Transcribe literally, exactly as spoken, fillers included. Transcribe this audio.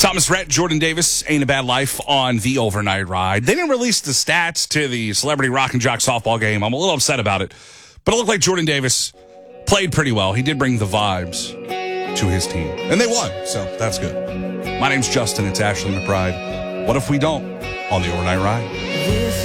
Thomas Rhett, Jordan Davis, Ain't a Bad Life on the overnight ride. They didn't release the stats to the Celebrity Rock and Jock softball game. I'm a little upset about it. But it looked like Jordan Davis played pretty well. He did bring the vibes to his team. And they won, so that's good. My name's Justin. It's Ashley McBride. What if we don't on the overnight ride?